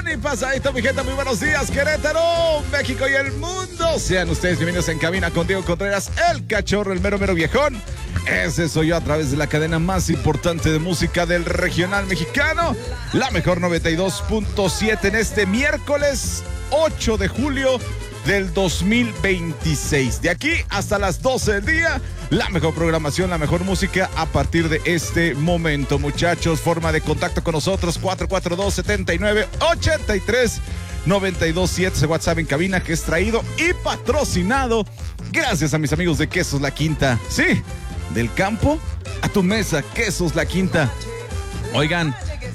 y pasadito, mi gente, muy buenos días, Querétaro, México y el mundo. Sean ustedes bienvenidos en cabina con Diego Contreras, el cachorro, el mero viejón. Ese soy yo a través de la cadena más importante de música del regional mexicano, la mejor 92.7 en este miércoles 8 de julio del 2026. De aquí hasta las 12 del día, la mejor programación, la mejor música a partir de este momento, muchachos. Forma de contacto con nosotros, 442-79-83-927, ese WhatsApp en cabina que es traído y patrocinado gracias a mis amigos de Quesos La Quinta. Sí, del campo a tu mesa, Quesos La Quinta. Oigan,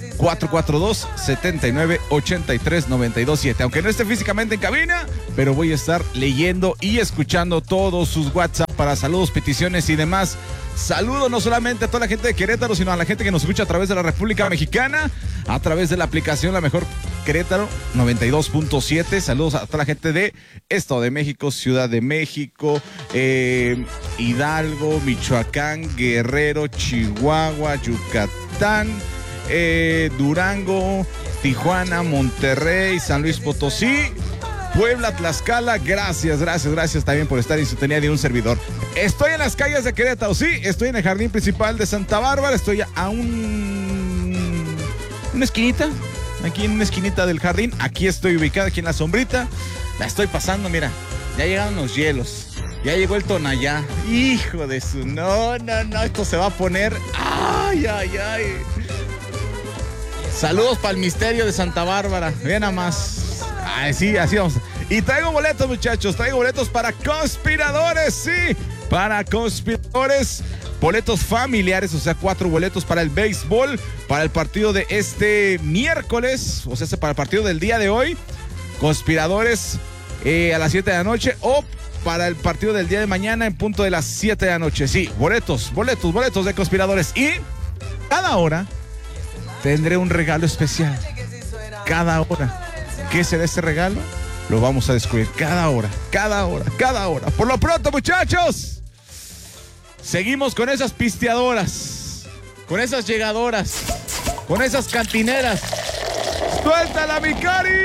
442-79-83-927. Aunque no esté físicamente en cabina, pero voy a estar leyendo y escuchando todos sus WhatsApp para saludos, peticiones y demás. Saludo no solamente a toda la gente de Querétaro, sino a la gente que nos escucha a través de la República Mexicana, a través de la aplicación La Mejor Querétaro 92.7. Saludos a toda la gente de Estado de México, Ciudad de México, Hidalgo, Michoacán, Guerrero, Chihuahua, Yucatán, Durango, Tijuana, Monterrey, San Luis Potosí, Puebla, Tlaxcala. Gracias también por estar en sintonía de un servidor. Estoy en las calles de Querétaro, sí, estoy en el jardín principal de Santa Bárbara, estoy a una esquinita, aquí en una esquinita del jardín, aquí estoy ubicado, aquí en la sombrita, la estoy pasando, mira, ya llegaron los hielos, ya llegó el Tonayá, hijo de su, no, esto se va a poner, ay. Saludos para el misterio de Santa Bárbara. Vean nada más. Ay, sí, así vamos. Y traigo boletos, muchachos. Traigo boletos para conspiradores. Sí, para conspiradores. Boletos familiares, o sea, 4 boletos para el béisbol, para el partido de este miércoles, o sea, para el partido del día de hoy. Conspiradores a las 7 de la noche o para el partido del día de mañana en punto de las 7 de la noche. Sí, boletos de conspiradores. Y cada hora tendré un regalo especial. Cada hora. ¿Qué será ese regalo? Lo vamos a descubrir cada hora. Por lo pronto, muchachos, seguimos con esas pisteadoras, con esas llegadoras, con esas cantineras. ¡Suéltala, mi Cari!